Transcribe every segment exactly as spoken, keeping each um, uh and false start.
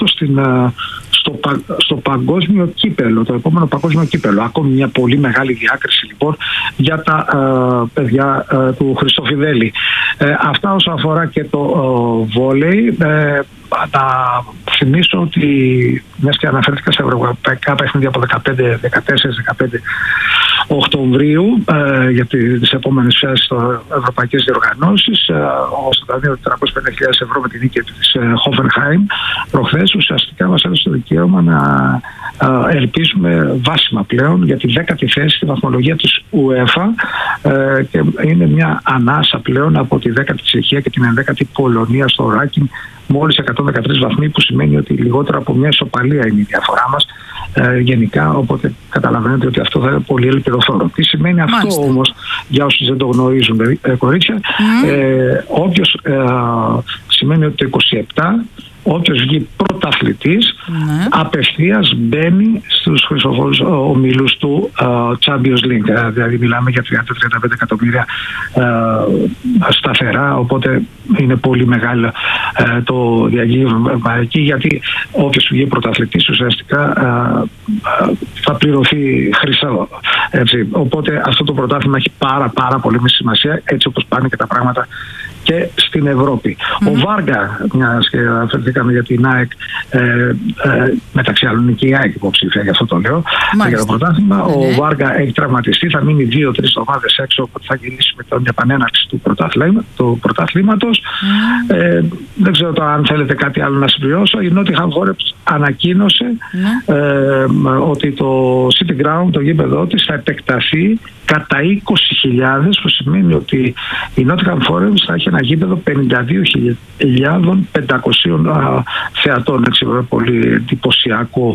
στην, στο, στο παγκόσμιο κύπελο, το επόμενο παγκόσμιο κύπελο. Ακόμη μια πολύ μεγάλη διάκριση λοιπόν για τα ε, παιδιά ε, του Χριστοφιδέλη. Ε, αυτά όσον αφορά και το ε, βόλεϊ. Ε, να θυμίσω ότι μιας και αναφέρθηκα σε ευρωπαϊκά παιχνίδια από δεκαπέντε, δεκατέσσερα, δεκαπέντε Οκτωβρίου ε, για τις επόμενες φάσεις ευρωπαϊκές διοργανώσεις, ε, ώστε τα τριακόσιες πενήντα χιλιάδες ευρώ με τη νίκη της Hoffenheim προχθές, ουσιαστικά μας έδωσε το δικαίωμα να ε, ελπίζουμε βάσιμα πλέον για τη δέκατη θέση στη βαθμολογία της UEFA, ε, και είναι μια ανάσα πλέον από τη δέκατη Τσεχία και την ενδέκατη Πολωνία στο ranking, μόλις εκατόν δεκατρείς βαθμοί, που σημαίνει ότι λιγότερο από μια ισοπαλία είναι η διαφορά μας ε, γενικά, οπότε καταλαβαίνετε ότι αυτό θα είναι πολύ ελπιδοφόρο. Τι σημαίνει αυτό? Μάλιστα. Όμως, για όσους δεν το γνωρίζουν, ε, κορίτσια, mm. ε, όποιος ε, σημαίνει ότι το είκοσι επτά όποιος βγει πρωταθλητής mm. απευθείας μπαίνει στους χρυσοφόρους ομίλους του uh, Champions League. Uh, δηλαδή μιλάμε για τριάντα με τριάντα πέντε εκατομμύρια uh, σταθερά, οπότε είναι πολύ μεγάλο uh, το διαγύβημα εκεί, γιατί όποιος βγει πρωταθλητής ουσιαστικά uh, uh, θα πληρωθεί χρυσό. Έτσι. Οπότε αυτό το πρωτάθλημα έχει πάρα πάρα πολύ σημασία, έτσι όπως πάνε και τα πράγματα και στην Ευρώπη. Mm-hmm. Ο Βάργα, μιας και αφαιρθήκαμε για την ΑΕΚ, ε, ε, μεταξύ άλλων είναι και η ΑΕΚ υποψήφια, γι' αυτό το λέω, Μάλιστα. για το πρωτάθλημα. Mm-hmm. Ο Βάργα έχει τραυματιστεί, θα μείνει δύο-τρεις εβδομάδες έξω, οπότε θα γυρίσει με την επανέναρξη του, του πρωταθλήματος. Mm-hmm. Ε, δεν ξέρω το αν θέλετε κάτι άλλο να συμπληρώσω. Η Nottingham Forest ανακοίνωσε mm-hmm. ε, ότι το City Ground, το γήπεδό της, θα επεκταθεί κατά είκοσι χιλιάδες, που σημαίνει ότι η Nottingham Forest θα έχει ένα γήπεδο πενήντα δύο χιλιάδες πεντακόσιων θεατών. Έτσι, πολύ εντυπωσιακό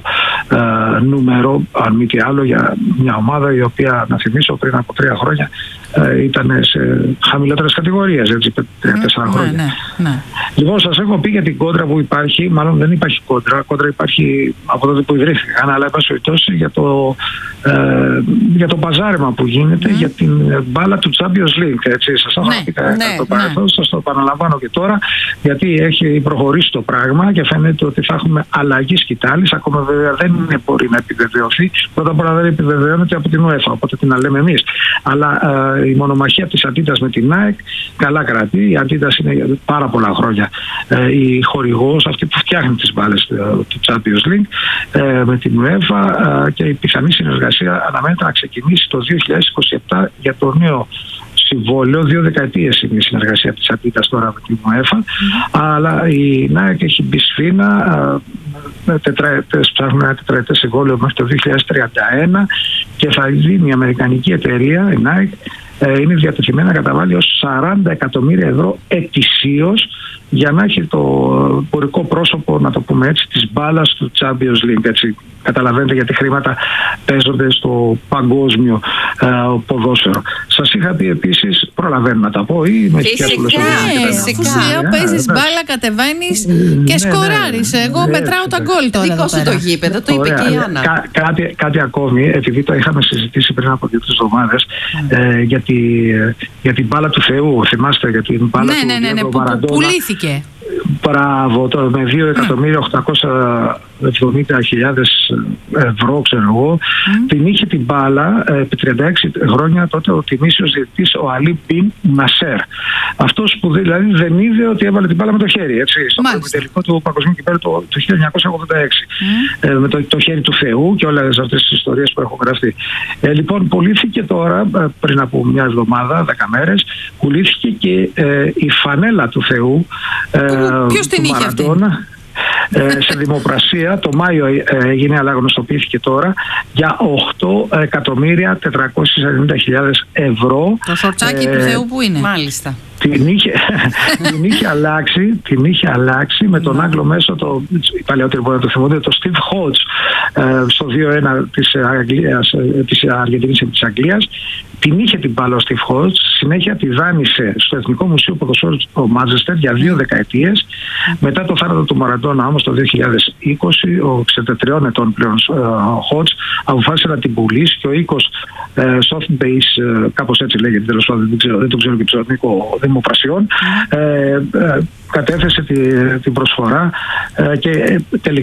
α, νούμερο, αν μη τι άλλο, για μια ομάδα η οποία, να θυμίσω, πριν από τρία χρόνια α, ήταν σε χαμηλότερες κατηγορίες, έτσι, τέσσερα χρόνια. Ναι, ναι, ναι. Λοιπόν, σας έχω πει για την κόντρα που υπάρχει, μάλλον δεν υπάρχει κόντρα, κόντρα υπάρχει από τότε που ιδρύθηκαν, αλλά εν πάση περιπτώσει για το, ε, για το παζάρεμα που γίνεται mm. για την μπάλα του Champions League. Έτσι, σας έχω πει το παρελθόν, σας το επαναλαμβάνω και τώρα, γιατί έχει προχωρήσει το πράγμα και φαίνεται ότι θα έχουμε αλλαγή σκητάλης. Ακόμα βέβαια δεν μπορεί να επιβεβαιωθεί. Πρώτα απ' όλα δεν επιβεβαιώνεται από την UEFA, οπότε την λέμε εμείς. Αλλά ε, η μονομαχία της Adidas με την ΑΕΚ καλά κρατεί. Η Adidas είναι πάρα πολλά χρόνια ε, η χορηγός, αυτή που φτιάχνει τις μπάλες ε, του Champions League ε, με την UEFA, ε, και η πιθανή συνεργασία αναμένεται να ξεκινήσει το δύο χιλιάδες είκοσι επτά για το νέο συμβόλαιο. Δύο δεκαετίες είναι η συνεργασία της Adidas τώρα με την UEFA, mm-hmm. αλλά η Nike έχει μπει σφήνα, ψάχνουν ένα τετραετές συμβόλαιο μέχρι το δύο χιλιάδες τριάντα ένα, και θα δίνει η αμερικανική εταιρεία, η Nike, είναι διατεθειμένη να καταβάλει ως σαράντα εκατομμύρια ευρώ ετησίως για να έχει το πορικό πρόσωπο, να το πούμε έτσι, της μπάλας του Champions League. Έτσι. Καταλαβαίνετε γιατί χρήματα παίζονται στο παγκόσμιο ε, ποδόσφαιρο. Σας είχα πει επίσης, προλαβαίνω να τα πω ή με φυσικά, φυσικά. Αφού σου λέω παίζεις μπάλα, κατεβαίνεις και ναι, σκοράρεις. Ναι, ναι. Εγώ ναι, μετράω ναι, τα γκολ τώρα. Δικό σου το γήπεδο, το είπε και η Άννα. Κα, κάτι, κάτι ακόμη, επειδή το είχαμε συζητήσει πριν από δύο-τρεις εβδομάδες, mm. ε, για, τη, για την μπάλα του Θεού. Θυμάστε για την μπάλα ναι, του ναι, ναι, ναι, που, που πουλήθηκε. Μπράβο, το, με δύο εκατομμύρια οκτακόσια εβδομήντα χιλιάδες ευρώ, ξέρω εγώ. Mm. Την είχε την μπάλα επί τριάντα έξι χρόνια τότε ο τιμήσιος διαιτητής ο Αλή Μπιν Νασέρ. Αυτός που δηλαδή δεν είδε ότι έβαλε την μπάλα με το χέρι, έτσι, στο τελικό του παγκοσμίου κυπέλλου το, το χίλια εννιακόσια ογδόντα έξι. Mm. Ε, με το, το χέρι του Θεού και όλες αυτές τις ιστορίες που έχουν γραφτεί. Ε, λοιπόν, πουλήθηκε τώρα, πριν από μια εβδομάδα, δέκα μέρες, πουλήθηκε και ε, η φανέλα του Θεού. Ε, Ποιος την είχε αυτή? Ε, σε δημοπρασία το Μάιο ε, έγινε, αλλά γνωστοποιήθηκε τώρα, για οκτώ εκατομμύρια τετρακόσιες ενενήντα χιλιάδες ευρώ. Το σορτσάκι ε, του Θεού που είναι. Μάλιστα. Την είχε, την είχε αλλάξει, την είχε αλλάξει με τον Άγγλο μέσο, το, οι παλαιότεροι μπορεί να το θυμούνται, το Steve Hodge ε, στο δύο ένα της, Αγγλίας, της Αργεντινής και της Αγγλίας. Την είχε την μπάλα ο Steve Hodge, συνέχεια τη δάνεισε στο Εθνικό Μουσείο Ποδοσφαίρου του Μάντσεστερ για δύο δεκαετίες. Μετά το θάνατο του Μαραντόνα όμως το δύο χιλιάδες είκοσι, ο εξήντα τριών ετών πλέον Hodge αποφάσισε να την πουλήσει και ο οίκος ε, Soft Base, ε, κάπως έτσι λέγεται, τέλος πάντων, δεν, ξέρω, δεν το ξέρω και ψωνικό δημοπρασιών, ε, ε, κατέθεσε τη, την προσφορά ε, και τελικά